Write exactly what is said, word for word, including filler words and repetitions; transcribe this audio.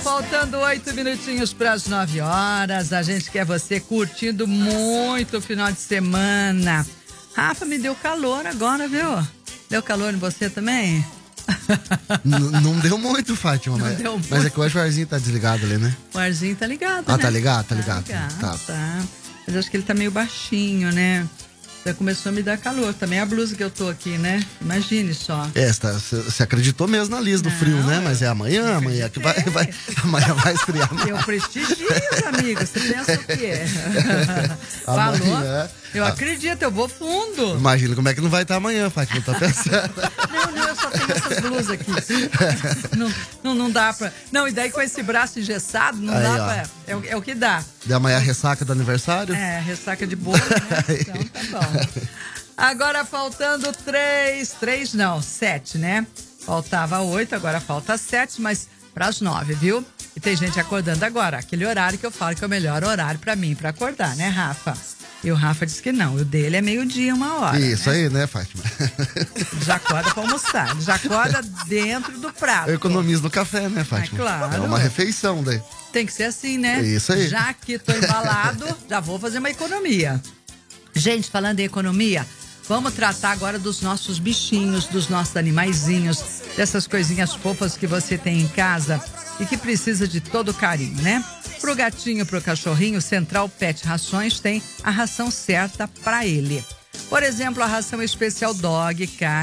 faltando oito minutinhos para as nove horas. A gente quer você curtindo muito o final de semana. Rafa, me deu calor agora, viu? Deu calor em você também? N- não deu muito, Fátima, Não mas, deu muito. mas é que hoje o arzinho tá desligado ali, né? O arzinho tá ligado, Ah, né? tá ligado, tá ligado. Tá ligado, Tá. tá. Mas acho que ele tá meio baixinho, né? Já começou a me dar calor. Também a blusa que eu tô aqui, né? Imagine só. É, você acreditou mesmo na Liz do Não, frio, né? eu- Mas é amanhã, amanhã que vai, vai, amanhã vai esfriar. Eu prestigio, amigo. Você pensa o quê? Amanhã- Falou? Eu acredito, eu vou fundo. Imagina como é que não vai estar amanhã, Fátima, tá pensando. Não, não, eu só tenho essas blusas aqui. Não, não, não dá pra... Não, e daí com esse braço engessado, não Aí, dá ó. pra... É, o- é o que dá. De amanhã a ressaca do aniversário? É, ressaca de bolo, né? Então tá bom. Agora faltando três, três não, sete, né? Faltava oito, agora falta sete, mas pras nove, viu? E tem gente acordando agora, aquele horário que eu falo que é o melhor horário pra mim, pra acordar, né, Rafa? E o Rafa disse que não, o dele é meio-dia, uma hora. Isso né? aí, né, Fátima? Ele já acorda pra almoçar, ele já acorda dentro do prato. Eu economizo no café, né, Fátima? É claro. É uma refeição daí. Tem que ser assim, né? Isso aí. Já que tô embalado, já vou fazer uma economia. Gente, falando em economia, vamos tratar agora dos nossos bichinhos, dos nossos animaizinhos, dessas coisinhas fofas que você tem em casa e que precisa de todo o carinho, né? Pro gatinho, pro cachorrinho, Central Pet Rações tem a ração certa para ele. Por exemplo, a ração especial Dog,